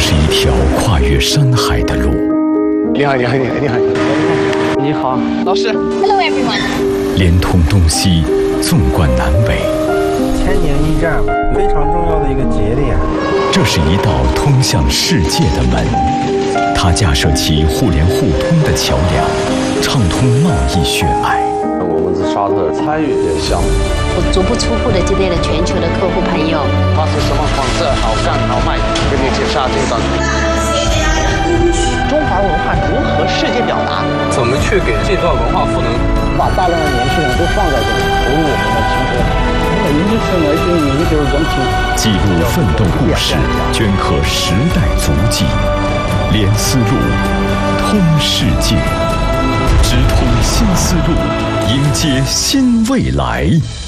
是一条跨越山海的路。 你好，你好，你好，你好， 你好，老师。 Hello everyone。 连通东西，纵贯南北。 千年驿站，非常重要的一个节点。 这是一道通向世界的门，它架设起互联互通的桥梁，畅通贸易血脉。 我们是沙特参与这项目， 我足不出户的接待了全球的客户朋友。 它是什么款式，好干好卖，给你介绍这个。 中华文化如何世界表达？ 怎么去给这段文化赋能？ 把大量的年轻人都放在这里，投入我们的青春。因此呢，就永久人品。 记录奋斗故事，镌刻时代足迹，连丝路，通世界，直通新丝路，迎接新未来。